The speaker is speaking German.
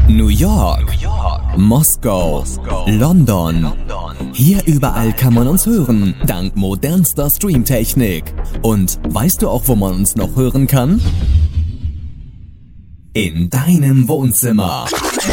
New York, Moskau, London. Hier überall kann man uns hören, dank modernster Streamtechnik. Und weißt du auch, wo man uns noch hören kann? In deinem Wohnzimmer.